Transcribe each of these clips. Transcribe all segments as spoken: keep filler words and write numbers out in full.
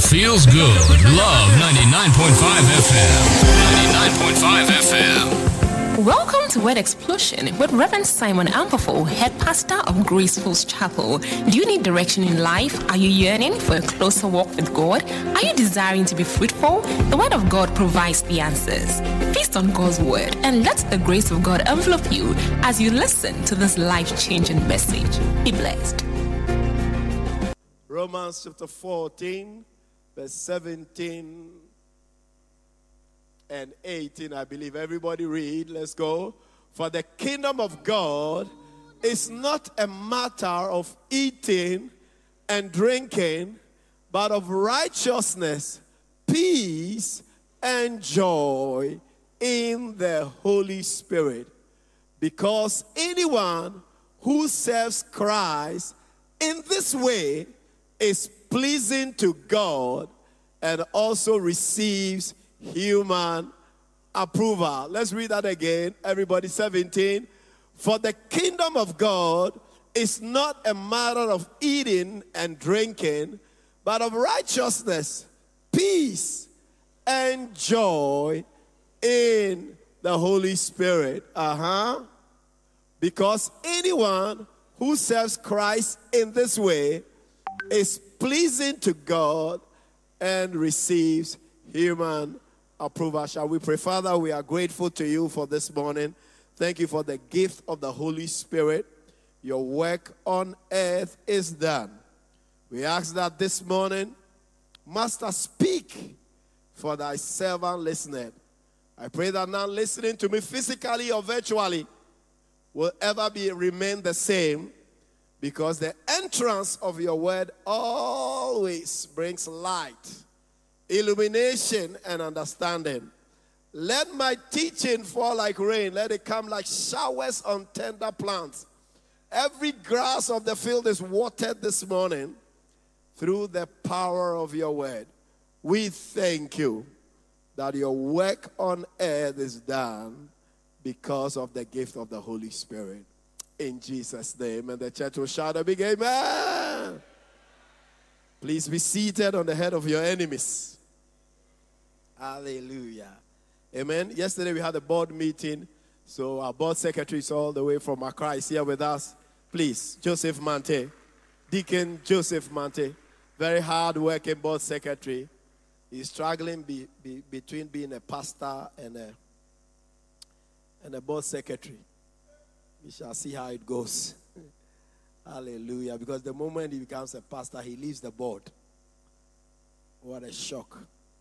feels good. Love ninety-nine point five F M. ninety-nine point five F M. Welcome to Word Explosion with Reverend Simon Ampofo, head pastor of Grace Falls Chapel. Do you need direction in life? Are you yearning for a closer walk with God? Are you desiring to be fruitful? The Word of God provides the answers. Feast on God's Word and let the grace of God envelop you as you listen to this life-changing message. Be blessed. Romans chapter fourteen, verse seventeen and eighteen, I believe. Everybody read. Let's go. For the kingdom of God is not a matter of eating and drinking, but of righteousness, peace, and joy in the Holy Spirit. Because anyone who serves Christ in this way is pleasing to God and also receives human approval. Let's read that again. Everybody, seventeen. For the kingdom of God is not a matter of eating and drinking, but of righteousness, peace, and joy in the Holy Spirit. Uh-huh. Because anyone who serves Christ in this way is pleasing to God and receives human approval. Shall we pray? Father, we are grateful to you for this morning. Thank you for the gift of the Holy Spirit. Your work on earth is done. We ask that this morning, Master, speak for thy servant listener. I pray that none listening to me physically or virtually will ever be remain the same, because the entrance of your word always brings light, illumination, and understanding. Let my teaching fall like rain. Let it come like showers on tender plants. Every grass of the field is watered this morning through the power of your word. We thank you that your work on earth is done because of the gift of the Holy Spirit. In Jesus' name. And the church will shout a big amen. Please be seated on the head of your enemies. Hallelujah. Amen. Yesterday we had a board meeting. So our board secretary is all the way from Accra is here with us. Please, Joseph Mante. Deacon Joseph Mante. Very hard-working board secretary. He's struggling be, be, between being a pastor and a, and a board secretary. We shall see how it goes. Hallelujah. Because the moment he becomes a pastor, he leaves the board. What a shock.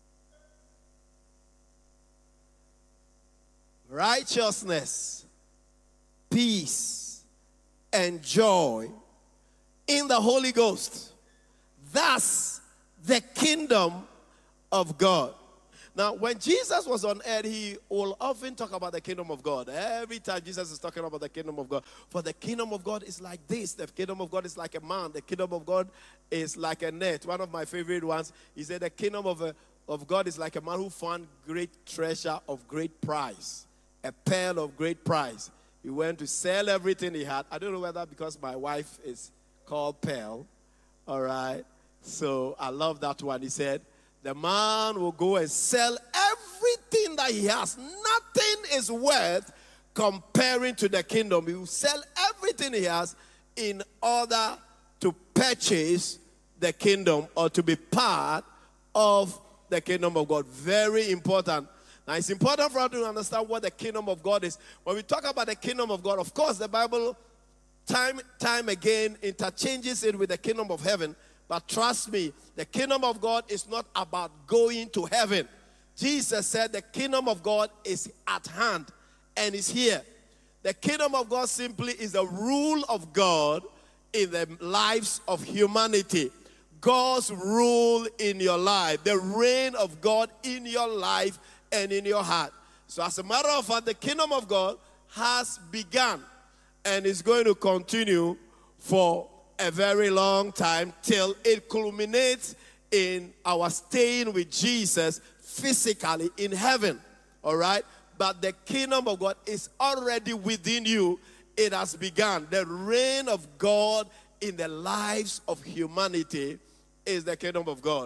Righteousness, peace, and joy in the Holy Ghost. That's the kingdom of God. Now, when Jesus was on earth, he will often talk about the kingdom of God. Every time Jesus is talking about the kingdom of God. For the kingdom of God is like this. The kingdom of God is like a man. The kingdom of God is like a net. One of my favorite ones, he said the kingdom of, a, of God is like a man who found great treasure of great price. A pearl of great price. He went to sell everything he had. I don't know whether because my wife is called Pearl. All right. So I love that one. He said, the man will go and sell everything that he has. Nothing is worth comparing to the kingdom. He will sell everything he has in order to purchase the kingdom or to be part of the kingdom of God. Very important. Now, it's important for us to understand what the kingdom of God is. When we talk about the kingdom of God, of course, the Bible time, time again interchanges it with the kingdom of heaven. But trust me, the kingdom of God is not about going to heaven. Jesus said the kingdom of God is at hand and is here. The kingdom of God simply is the rule of God in the lives of humanity. God's rule in your life, the reign of God in your life and in your heart. So as a matter of fact, the kingdom of God has begun and is going to continue for a very long time till it culminates in our staying with Jesus physically in heaven. All right? But the kingdom of God is already within you. It has begun. The reign of God in the lives of humanity is the kingdom of God.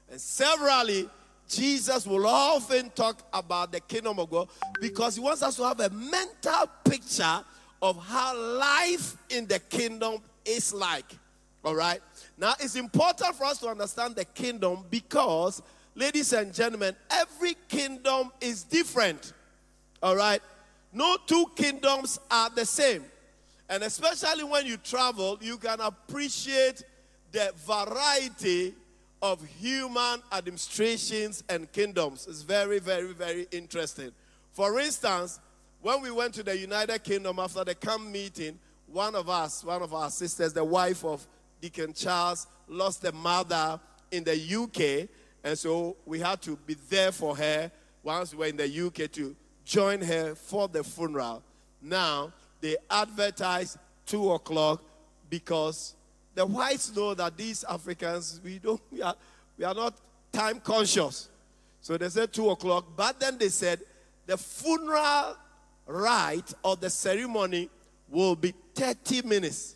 And severally, Jesus will often talk about the kingdom of God because he wants us to have a mental picture of how life in the kingdom is like. All right? Now, it's important for us to understand the kingdom because, ladies and gentlemen, every kingdom is different. All right? No two kingdoms are the same. And especially when you travel, you can appreciate the variety of human administrations and kingdoms. It's very, very, very interesting. For instance, when we went to the United Kingdom after the camp meeting, one of us, one of our sisters, the wife of Deacon Charles, lost a mother in the U K, and so we had to be there for her once we were in the U K to join her for the funeral. Now, they advertise two o'clock because the whites know that these Africans, we don't, we are, we are not time conscious. So they said two o'clock, but then they said the funeral rite or the ceremony will be thirty minutes.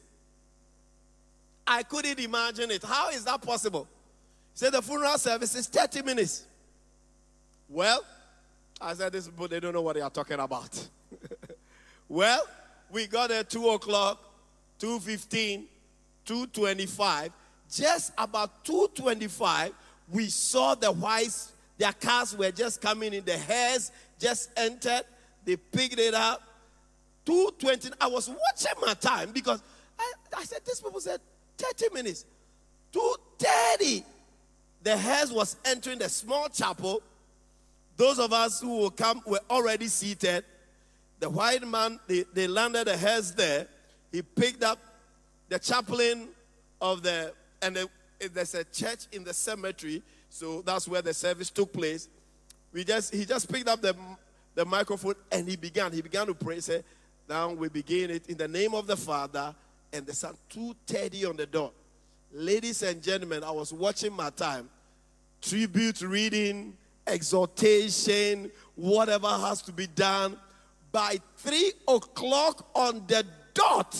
I couldn't imagine it. How is that possible? He said the funeral service is thirty minutes. Well, I said, these people, they don't know what they are talking about. Well, we got there two o'clock, two fifteen, two twenty-five. Just about two twenty-five, we saw the whites, their cars were just coming in. The hares just entered. They picked it up. two twenty, I was watching my time because I, I said, these people said thirty minutes. two thirty, the hares was entering the small chapel. Those of us who will come were already seated. The white man, they, they landed the hares there. He picked up the chaplain of the, and the, there's a church in the cemetery, so that's where the service took place. We just, he just picked up the, the microphone and he began. He began to pray. He said, now we begin it in the name of the Father and the Son. two thirty on the dot. Ladies and gentlemen, I was watching my time. Tribute reading, exhortation, whatever has to be done. By three o'clock on the dot,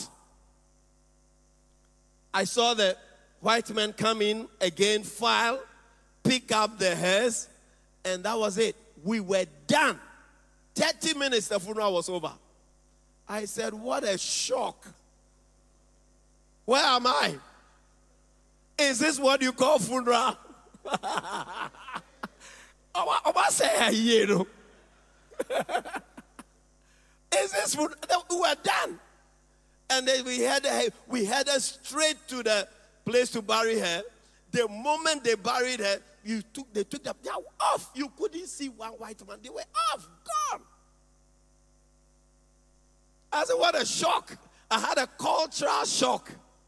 I saw the white men come in again, file, pick up the hairs, and that was it. We were done. thirty minutes, the funeral was over. I said, what a shock. Where am I? Is this what you call funeral? I say, you know. Is this food? We were done. And then we headed, we headed straight to the place to bury her. The moment they buried her, you took, they took them, they were off. You couldn't see one white man. They were off, gone. I said, what a shock. I had a cultural shock.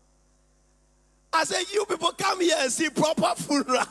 I said, you people come here and see proper funeral.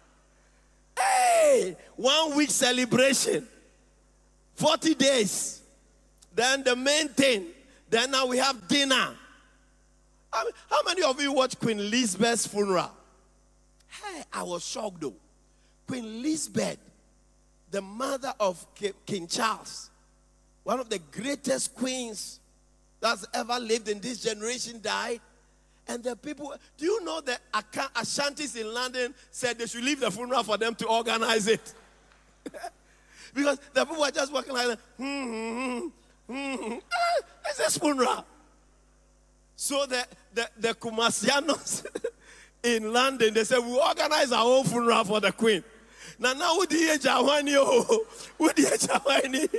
Hey, one week celebration. forty days. Then the main thing. Then now we have dinner. I mean, how many of you watched Queen Elizabeth's funeral? Hey, I was shocked though. Queen Elizabeth, the mother of King Charles, one of the greatest queens that's ever lived in this generation, died. And the people, do you know that Ashantis in London said they should leave the funeral for them to organize it? Because the people were just walking like that. Hmm, hmm, hmm, hmm. Ah, it's this funeral. So the, the, the Kumasianos in London, they said, we organize our own funeral for the Queen. Now, now, who the Jawani? Who the Jawani?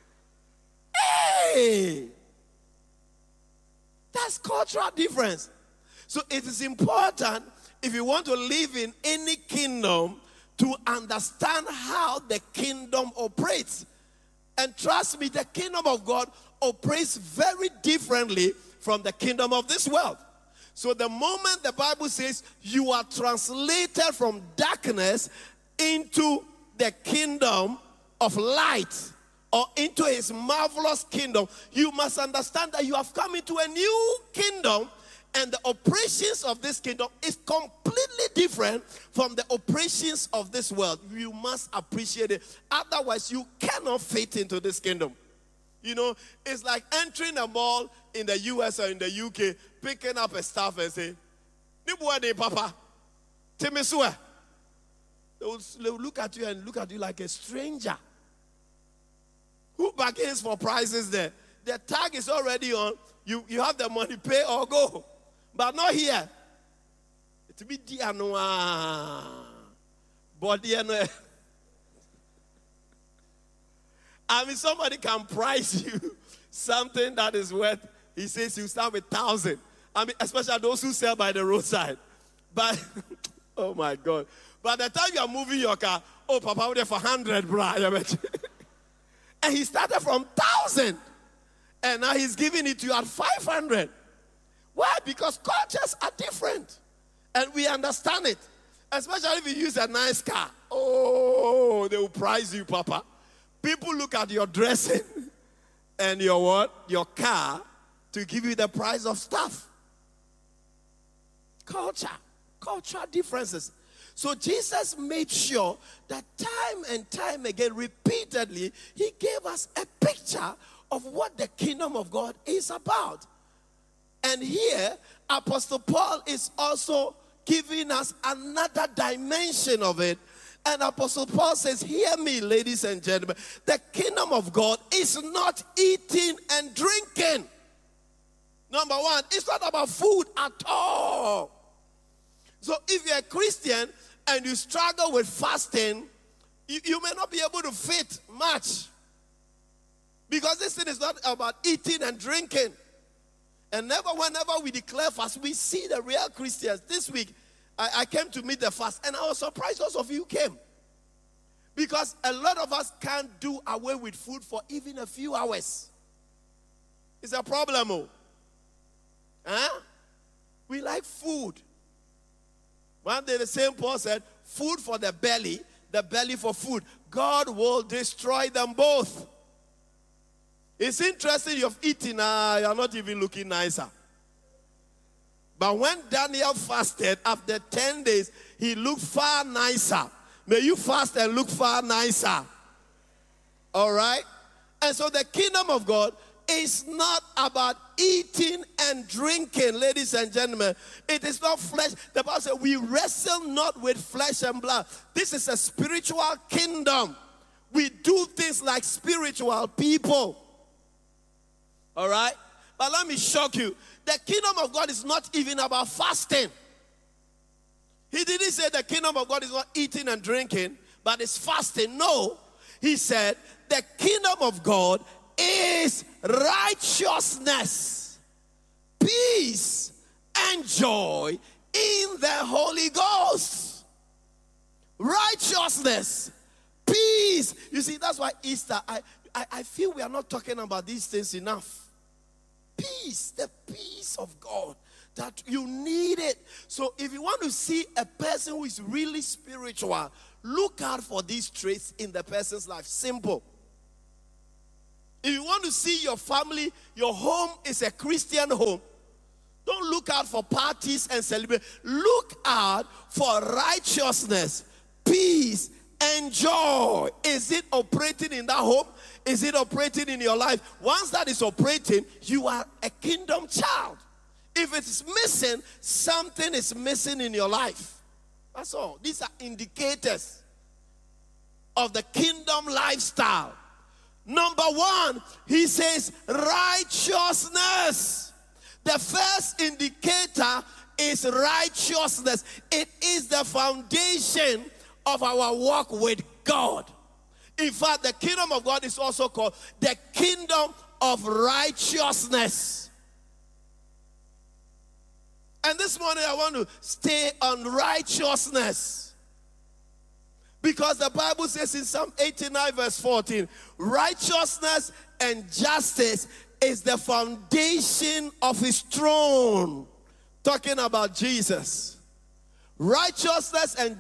Hey! That's cultural difference. So it is important, if you want to live in any kingdom, to understand how the kingdom operates. And trust me, the kingdom of God operates very differently from the kingdom of this world. So the moment the Bible says you are translated from darkness into the kingdom of light, or into his marvelous kingdom, you must understand that you have come into a new kingdom. And the operations of this kingdom is completely different from the operations of this world. You must appreciate it. Otherwise, you cannot fit into this kingdom. You know, it's like entering a mall in the U S or in the U K, picking up a staff and say, Nibuade Papa, Timisua. They will, they will look at you and look at you like a stranger. Who bargains for prices there? The tag is already on. You, you have the money, pay or go. But not here. It be dianoa. But dianoa. I mean, somebody can price you something that is worth, he says you start with thousand. I mean, especially those who sell by the roadside. But, oh my God. By the time you are moving your car, oh, Papa, we're there for one hundred, brah. And he started from one thousand. And now he's giving it to you at five hundred. Why? Because cultures are different. And we understand it. Especially if you use a nice car. Oh, they will price you, Papa. People look at your dressing and your what? Your car to give you the price of stuff. Culture. Cultural differences. So Jesus made sure that time and time again, repeatedly, he gave us a picture of what the kingdom of God is about. And here, Apostle Paul is also giving us another dimension of it. And Apostle Paul says, hear me, ladies and gentlemen, the kingdom of God is not eating and drinking. Number one, it's not about food at all. So if you're a Christian and you struggle with fasting, you, you may not be able to fit much. Because this thing is not about eating and drinking. And never, whenever we declare fast, we see the real Christians. This week, I, I came to meet the fast, and I was surprised those of you came. Because a lot of us can't do away with food for even a few hours. It's a problem, oh. Huh? We like food. One day the same Paul said, food for the belly, the belly for food. God will destroy them both. It's interesting you've eaten, uh, you're not even looking nicer. But when Daniel fasted, after ten days, he looked far nicer. May you fast and look far nicer. All right? And so the kingdom of God is not about eating and drinking, ladies and gentlemen. It is not flesh. The Bible says we wrestle not with flesh and blood. This is a spiritual kingdom. We do things like spiritual people. All right? But let me shock you. The kingdom of God is not even about fasting. He didn't say the kingdom of God is not eating and drinking, but it's fasting. No. He said the kingdom of God is righteousness, peace, and joy in the Holy Ghost. Righteousness, peace. You see, that's why Easter, I, I, I feel we are not talking about these things enough. Peace, the peace of God, that you need it. So if you want to see a person who is really spiritual, look out for these traits in the person's life. Simple. If you want to see your family, your home is a Christian home, don't look out for parties and celebrate. Look out for righteousness, peace, and joy. Is it operating in that home? Is it operating in your life? Once that is operating, you are a kingdom child. If it's missing, something is missing in your life. That's all. These are indicators of the kingdom lifestyle. Number one, he says righteousness. The first indicator is righteousness. It is the foundation of our walk with God. In fact, the kingdom of God is also called the kingdom of righteousness. And this morning I want to stay on righteousness. Because the Bible says in Psalm eighty-nine verse fourteen, righteousness and justice is the foundation of his throne. Talking about Jesus. Righteousness and